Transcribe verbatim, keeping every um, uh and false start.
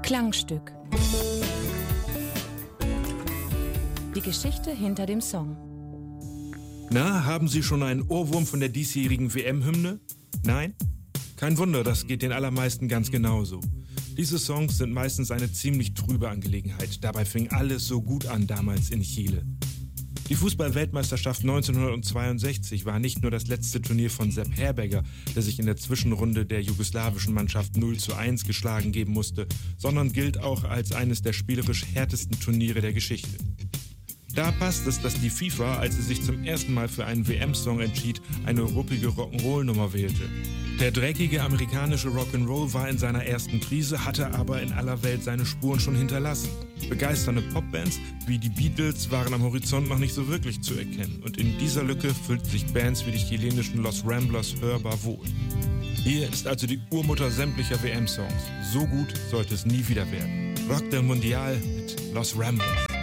Klangstück. Die Geschichte hinter dem Song. Na, haben Sie schon einen Ohrwurm von der diesjährigen W M-Hymne? Nein? Kein Wunder, das geht den allermeisten ganz genauso. Diese Songs sind meistens eine ziemlich trübe Angelegenheit. Dabei fing alles so gut an damals in Chile. Die Fußball-Weltmeisterschaft neunzehnhundertzweiundsechzig war nicht nur das letzte Turnier von Sepp Herberger, der sich in der Zwischenrunde der jugoslawischen Mannschaft null zu eins geschlagen geben musste, sondern gilt auch als eines der spielerisch härtesten Turniere der Geschichte. Da passt es, dass die FIFA, als sie sich zum ersten Mal für einen W M-Song entschied, eine ruppige Rock'n'Roll-Nummer wählte. Der dreckige amerikanische Rock'n'Roll war in seiner ersten Prise, hatte aber in aller Welt seine Spuren schon hinterlassen. Begeisternde Popbands wie die Beatles waren am Horizont noch nicht so wirklich zu erkennen. Und in dieser Lücke füllten sich Bands wie die chilenischen Los Ramblers hörbar wohl. Hier ist also die Urmutter sämtlicher W M-Songs. So gut sollte es nie wieder werden. Rock del Mundial mit Los Ramblers.